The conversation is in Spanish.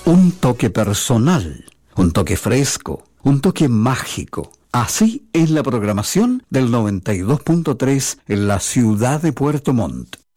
Un toque personal, un toque fresco, un toque mágico. Así es la programación del 92.3 en la ciudad de Puerto Montt.